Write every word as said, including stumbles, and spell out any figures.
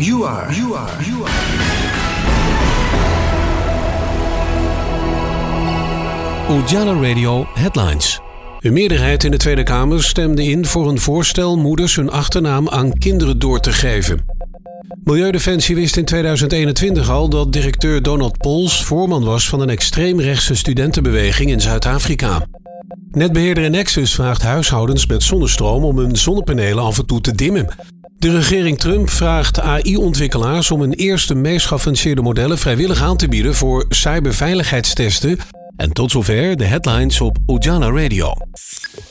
You are, you are, you are. Ujala Radio Headlines. Een meerderheid in de Tweede Kamer stemde in voor een voorstel moeders hun achternaam aan kinderen door te geven. Milieudefensie wist in tweeduizend eenentwintig al dat directeur Donald Pols voorman was van een extreemrechtse studentenbeweging in Zuid-Afrika. Netbeheerder Nexus vraagt huishoudens met zonnestroom om hun zonnepanelen af en toe te dimmen. De regering Trump vraagt A I-ontwikkelaars om hun eerste meest geavanceerde modellen vrijwillig aan te bieden voor cyberveiligheidstesten. En tot zover de headlines op Ujala Radio.